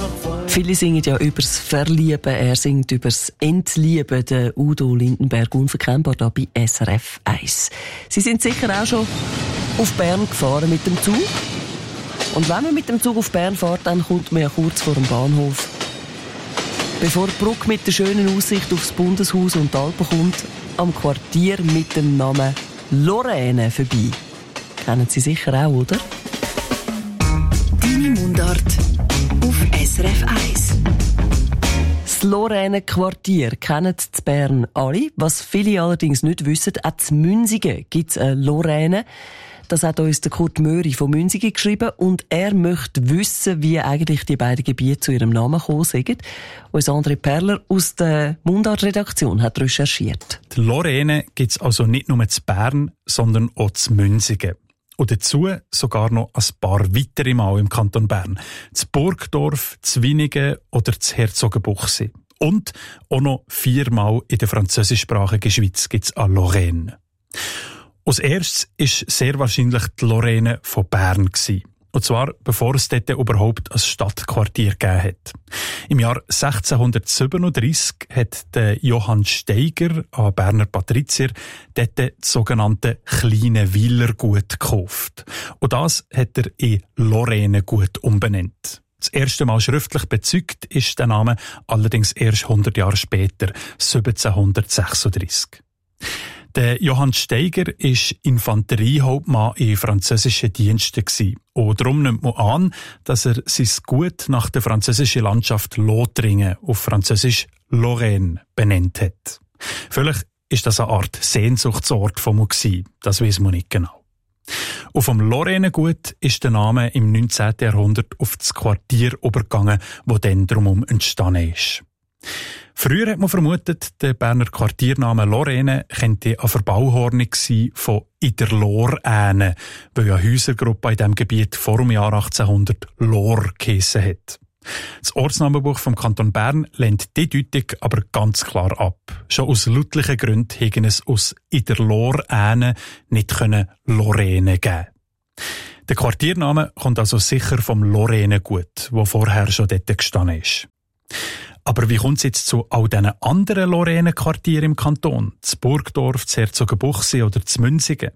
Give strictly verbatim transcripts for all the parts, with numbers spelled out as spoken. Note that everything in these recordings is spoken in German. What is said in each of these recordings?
Viele singen ja übers Verlieben, er singt übers Entlieben. Der Udo Lindenberg, unverkennbar da bei S R F eins. Sie sind sicher auch schon auf Bern gefahren mit dem Zug. Und wenn man mit dem Zug auf Bern fährt, dann kommt man ja kurz vor dem Bahnhof. Bevor die Brücke mit der schönen Aussicht aufs Bundeshaus und die Alpen kommt, am Quartier mit dem Namen Lorraine vorbei. Kennen Sie sicher auch, oder? Deine Mundart auf S R F eins. Das Lorraine-Quartier kennen in Bern alle. Was viele allerdings nicht wissen, auch in Münsingen gibt es eine Lorraine. Das hat uns der Kurt Möri von Münsingen geschrieben und er möchte wissen, wie eigentlich die beiden Gebiete zu ihrem Namen gekommen sind. Uns André Perler aus der Mundart-Redaktion hat recherchiert. Die Lorraine gibt es also nicht nur in Bern, sondern auch in Münsingen. Und dazu sogar noch ein paar weitere Mal im Kanton Bern. Das Burgdorf, Zwinigen oder das Herzogenbuchsee. Und auch noch viermal in der französischsprachigen Schweiz gibt es eine Lorraine. Als erstes war sehr wahrscheinlich die Lorraine von Bern. Und zwar bevor es dort überhaupt ein Stadtquartier gegeben hat. Im Jahr sechzehnhundertsiebenunddreissig hat der Johann Steiger, ein Berner Patrizier, dort das sogenannte kleine Weilergut gekauft. Und das hat er in Lorrainegut umbenannt. Das erste Mal schriftlich bezeugt ist der Name allerdings erst hundert Jahre später, siebzehnhundertsechsunddreissig. Der Johann Steiger war Infanteriehauptmann in französischen Diensten. Und darum nimmt man an, dass er sein Gut nach der französischen Landschaft Lothringen, auf Französisch Lorraine, benannt hat. Vielleicht ist das eine Art Sehnsuchtsort von ihm gewesen. Das weiss man nicht genau. Und vom Lorrainegut ist der Name im neunzehnten Jahrhundert auf das Quartier übergegangen, das dann drumherum entstanden ist. Früher hat man vermutet, der Berner Quartiername Lorraine könnte eine Verbauhornung sein von «in der Lorraine», weil ja eine Häusergruppe in diesem Gebiet vor dem Jahr achtzehnhundert Lor geheissen hat. Das Ortsnamenbuch vom Kanton Bern lehnt die Deutung aber ganz klar ab. Schon aus lautlichen Gründen hätten es aus «in der Lorraine» nicht können Lorraine geben. Der Quartiername kommt also sicher vom Lorrainegut, wo vorher schon dort gestanden ist. Aber wie kommt es jetzt zu all diesen anderen Lorraine-Quartieren im Kanton? Das Burgdorf, das Herzogenbuchsee oder das Münsingen?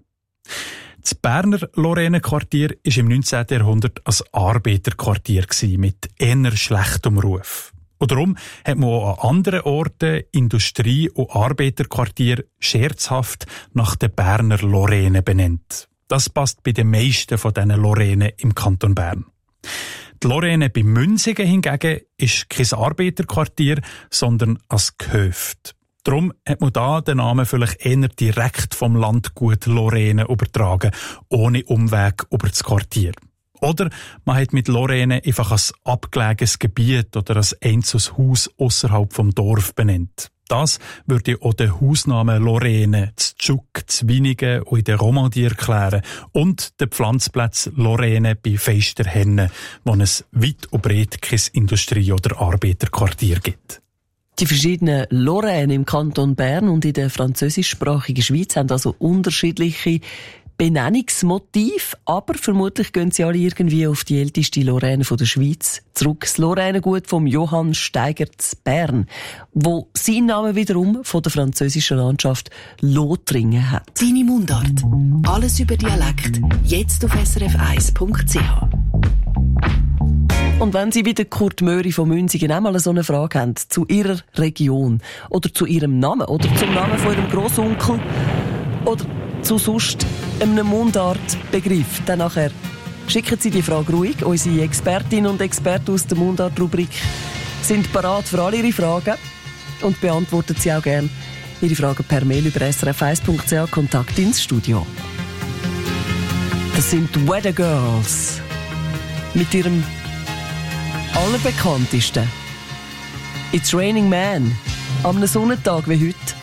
Das Berner Lorraine-Quartier war im neunzehnten Jahrhundert ein Arbeiterquartier mit eher schlechtem Ruf. Und darum hat man auch an anderen Orten Industrie- und Arbeiterquartier scherzhaft nach der Berner Lorraine benannt. Das passt bei den meisten von diesen Lorraine im Kanton Bern. Die Lorraine bei Münsingen hingegen ist kein Arbeiterquartier, sondern ein Gehöft. Darum hat man da den Namen vielleicht eher direkt vom Landgut Lorraine übertragen, ohne Umweg über das Quartier. Oder man hat mit Lorraine einfach ein abgelegenes Gebiet oder ein einzelnes Haus ausserhalb vom Dorf benannt. Das würde auch den Hausnamen Lorraine, Zschuk, Zwinigen und in der Romandie erklären und den Pflanzplatz Lorraine bei Feisterhenne, wo es weit und breit kein Industrie- oder Arbeiterquartier gibt. Die verschiedenen Lorraine im Kanton Bern und in der französischsprachigen Schweiz haben also unterschiedliche Benennungsmotiv, aber vermutlich gehen sie alle irgendwie auf die älteste Lorraine der Schweiz zurück. Das Lorrainegut vom Johann Steiger zu Bern, wo seinen Namen wiederum von der französischen Landschaft Lothringen hat. Deine Mundart. Alles über Dialekt. Jetzt auf s r f eins punkt c h. Und wenn Sie wie der Kurt Möri von Münsingen auch mal so eine Frage haben zu Ihrer Region oder zu Ihrem Namen oder zum Namen von Ihrem Grossonkel oder zu sonst einem Mundartbegriff, dann nachher schicken Sie die Frage ruhig. Unsere Expertinnen und Experten aus der Mundart-Rubrik sind bereit für alle Ihre Fragen und beantworten Sie auch gerne Ihre Fragen per Mail über s r f eins punkt c h. Kontakt ins Studio. Das sind die Weather Girls mit ihrem allerbekanntesten It's Raining Man an einem Sonnentag wie heute.